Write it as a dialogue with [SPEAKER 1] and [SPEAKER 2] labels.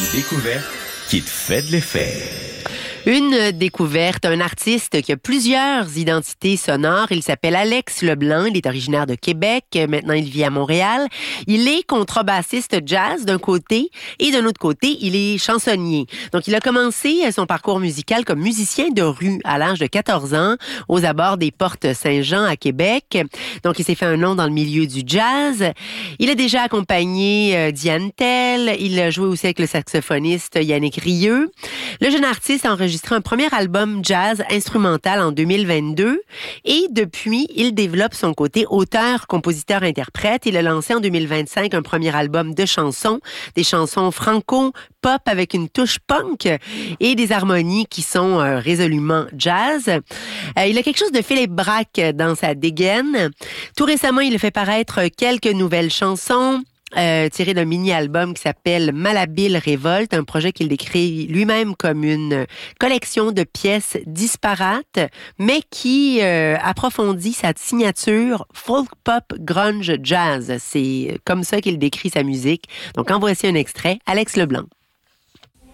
[SPEAKER 1] découverte qui te fait de l'effet.
[SPEAKER 2] Une découverte, un artiste qui a plusieurs identités sonores. Il s'appelle Alex Leblanc, il est originaire de Québec, maintenant il vit à Montréal. Il est contrebassiste jazz d'un côté et d'un autre côté, il est chansonnier. Donc il a commencé son parcours musical comme musicien de rue à l'âge de 14 ans aux abords des Portes Saint-Jean à Québec. Donc il s'est fait un nom dans le milieu du jazz. Il a déjà accompagné Diane Tell, il a joué aussi avec le saxophoniste Yannick Rieu. Le jeune artiste a enregistré un premier album jazz instrumental en 2022 et depuis, il développe son côté auteur, compositeur, interprète. Il a lancé en 2025 un premier album de chansons, des chansons franco-pop avec une touche punk et des harmonies qui sont résolument jazz. Il a quelque chose de Philippe Braque dans sa dégaine. Tout récemment, il a fait paraître quelques nouvelles chansons. Tiré d'un mini-album qui s'appelle Malhabile Révolte, un projet qu'il décrit lui-même comme une collection de pièces disparates, mais qui approfondit sa signature folk pop grunge jazz. C'est comme ça qu'il décrit sa musique. Donc en voici un extrait, Alex Leblanc.